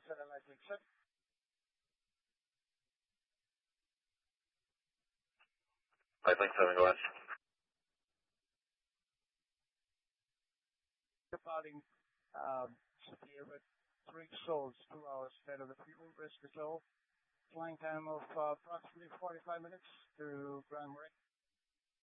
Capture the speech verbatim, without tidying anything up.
satellite accept. I think seven, go ahead. Departing um, here with three souls, two hours ahead of the fuel, risk is low. Flying time of uh, approximately forty-five minutes to Grand Marais.